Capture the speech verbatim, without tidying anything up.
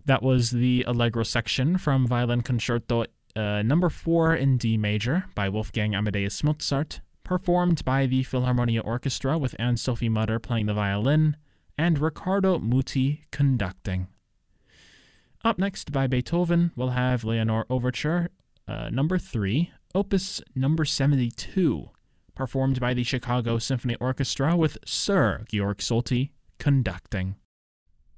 That was the Allegro section from Violin Concerto uh, number four in D major by Wolfgang Amadeus Mozart, performed by the Philharmonia Orchestra with Anne-Sophie Mutter playing the violin and Riccardo Muti conducting. Up next by Beethoven, we'll have Leonore Overture uh, number three, opus number seventy-two, performed by the Chicago Symphony Orchestra with Sir Georg Solti conducting.